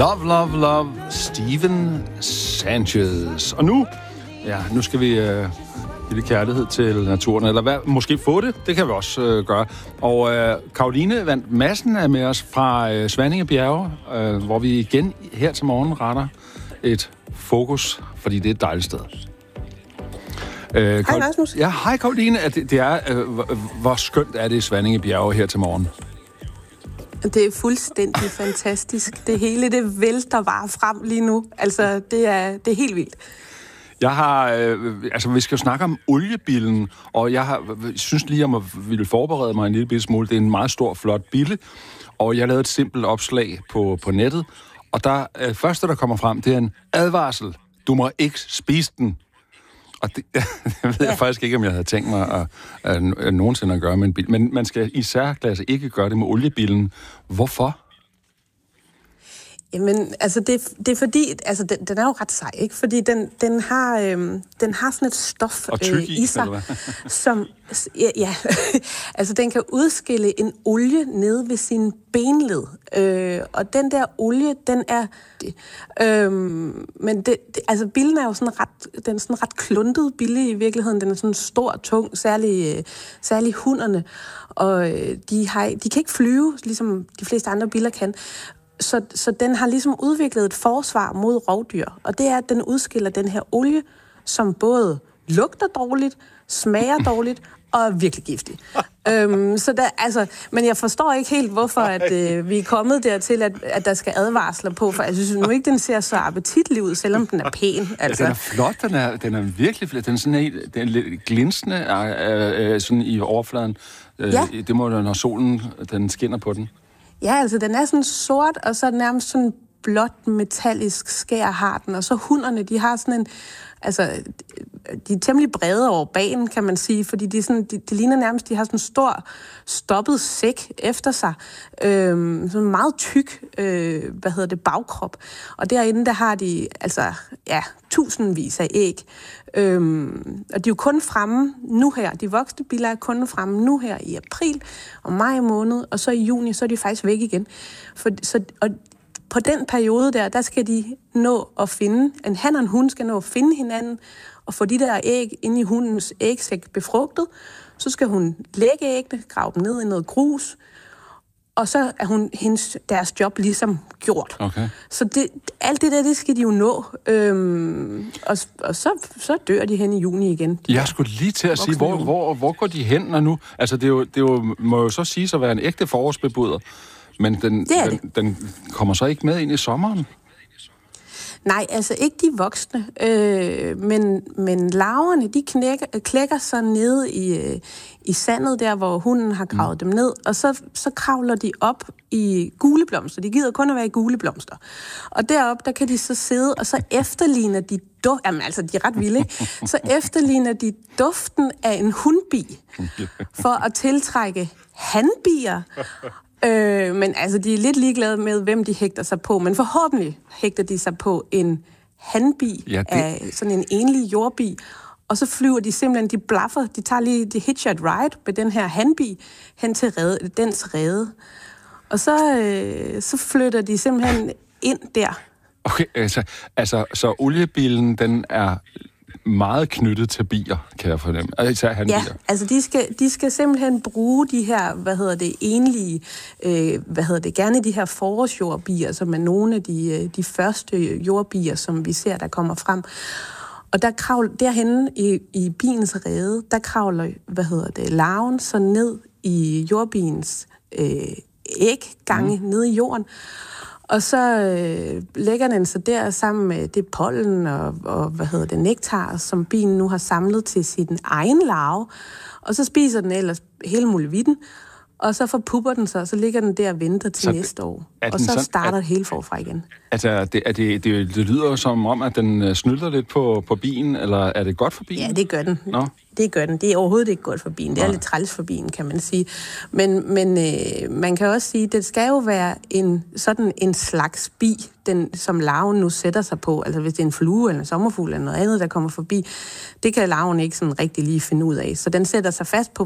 Love, love, love, Steven Sanchez. Og nu skal vi give kærlighed til naturen, eller hvad, måske få det, det kan vi også gøre. Og Caroline Vand Madsen er med os fra Svanninge Bjerge, hvor vi igen her til morgen retter et fokus, fordi det er et dejligt sted. Hej Rasmus. Ja, hej Caroline. Hvor skønt er det i Svanninge Bjerge her til morgen? Det er fuldstændig fantastisk. Det hele, det vælter bare frem lige nu. Altså, det er helt vildt. Jeg har, vi skal jo snakke om oliebillen, og jeg synes lige, at jeg ville forberede mig en lille smule. Det er en meget stor, flot bille, og jeg lavede et simpelt opslag på nettet, og der første, der kommer frem, det er en advarsel. Du må ikke spise den. Og det ved jeg faktisk ikke, om jeg havde tænkt mig at nogensinde at gøre med en bil. Men man skal i særklasse ikke gøre det med oliebillen. Hvorfor? Jamen, altså det er fordi, altså den er jo ret sej, ikke? Fordi den har sådan et stof i sig, som altså den kan udskille en olie nede ved sin benled. Og den der olie, den er men altså billen er jo sådan ret kluntet bille i virkeligheden. Den er sådan stor, tung, særlig hunderne. Og de kan ikke flyve, ligesom de fleste andre biller kan. Så den har ligesom udviklet et forsvar mod rovdyr, og det er, at den udskiller den her olie, som både lugter dårligt, smager dårligt og er virkelig giftig. Men jeg forstår ikke helt, hvorfor at, vi er kommet dertil, at der skal advarsler på, for jeg synes nu ikke, den ser så appetitlig ud, selvom den er pæn. Altså. Ja, den er flot, den er virkelig flot. Den er lidt glinsende sådan i overfladen. Ja. Det må jo, når solen den skinner på den. Ja, altså den er sådan sort, og så nærmest sådan blåt metallisk skær har den, og så hunderne, de har sådan en, altså de er temmelig brede over bagen, kan man sige, fordi de ligner nærmest, de har sådan en stor stoppet sæk efter sig, sådan meget tyk, bagkrop, og derinde, der har de, altså, ja, tusindvis af æg, og de er jo kun fremme nu her, de voksne biller er kun fremme nu her i april og maj måned, og så i juni, så er de faktisk væk igen, og på den periode der skal de nå at finde, en han og en hund skal nå at finde hinanden, og få de der æg inde i hundens ægsæk befrugtet. Så skal hun lægge æggene, grave dem ned i noget grus, og så er deres job ligesom gjort. Okay. Så alt det der, det skal de jo nå, og så dør de hen i juni igen. Jeg skulle lige til at sige, hvor går de hen nu? Altså det er jo må jo så siges at være en ægte forårsbebuder. Men den kommer så ikke med ind i sommeren? Nej, altså ikke de voksne. Men larverne, de klækker sig nede i sandet, der hvor hunden har gravet dem ned, og så kravler de op i gule blomster. De gider kun at være i gule blomster. Og deroppe, der kan de så sidde, og så efterligner de jamen altså, de er ret vilde, ikke? Så efterligner de duften af en hundbi, for at tiltrække hanbier. Men altså, de er lidt ligeglade med, hvem de hægter sig på. Men forhåbentlig hægter de sig på en hanbi af sådan en enlig jordbi. Og så flyver de simpelthen, de blaffer, de tager lige, de hitcher et ride med den her hanbi hen til dens rede. Og så flytter de simpelthen ind der. Okay, altså så oliebilen, den er meget knyttet til bier, kan jeg fornemme. Altså hanbier. Ja, altså de skal simpelthen bruge de her, enlige, gerne de her forårsjordbier, som er nogle af de første jordbier, som vi ser, der kommer frem. Og derhenne i biens rede, der kravler, larven så ned i jordbiens æggange nede i jorden. Og så lægger den sig der sammen med det pollen og nektar, som bien nu har samlet til sin egen larve. Og så spiser den ellers hele muligheden. Og så forpupper den sig, og så ligger den der og venter til næste år. Og så starter det hele forfra igen. Altså, det lyder som om, at den snylder lidt på bien, eller er det godt for bien? Ja, det gør den. Nå? Det gør den. Det er overhovedet ikke godt for bien. Det er lidt træls for bien, kan man sige. Men man kan også sige, at det skal jo være en slags bi, som larven nu sætter sig på. Altså hvis det er en flue eller en sommerfugl eller noget andet, der kommer forbi, det kan larven ikke sådan rigtig lige finde ud af. Så den sætter sig fast på